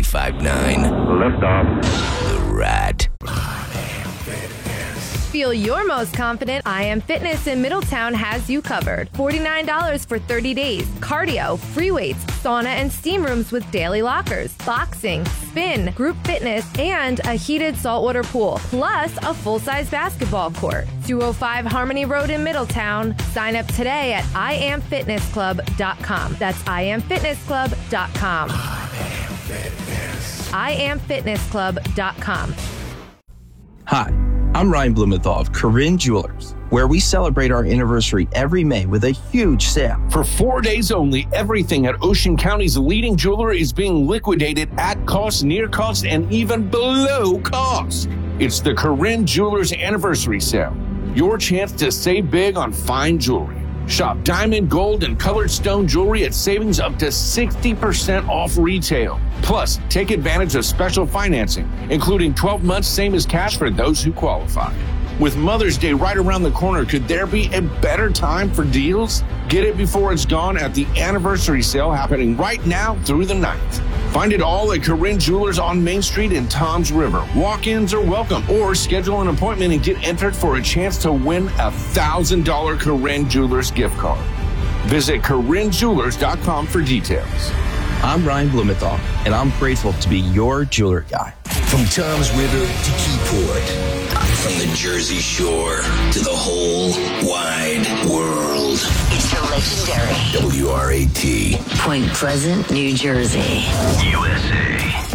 95.9. Liftoff. The Rat. Feel your most confident. I Am Fitness in Middletown has you covered. $49 for 30 days. Cardio, free weights, sauna and steam rooms with daily lockers, boxing, spin, group fitness, and a heated saltwater pool, plus a full-size basketball court. 205 Harmony Road in Middletown. Sign up today at IamFitnessClub.com. That's IamFitnessClub.com. IamFitnessClub.com. Hi, I'm Ryan Blumenthal of Corinne Jewelers, where we celebrate our anniversary every May with a huge sale. For 4 days only, everything at Ocean County's leading jeweler is being liquidated at cost, near cost, and even below cost. It's the Corinne Jewelers Anniversary Sale. Your chance to save big on fine jewelry. Shop diamond, gold, and colored stone jewelry at savings up to 60% off retail. Plus, take advantage of special financing, including 12 months same as cash for those who qualify. With Mother's Day right around the corner, could there be a better time for deals? Get it before it's gone at the anniversary sale happening right now through the 9th. Find it all at Corinne Jewelers on Main Street in Toms River. Walk-ins are welcome, or schedule an appointment and get entered for a chance to win a $1,000 Corinne Jewelers gift card. Visit CorinneJewelers.com for details. I'm Ryan Blumenthal, and I'm grateful to be your jeweler guy. From Toms River to Keyport. From the Jersey Shore to the whole wide world. It's the legendary WRAT. Point Pleasant, New Jersey. USA.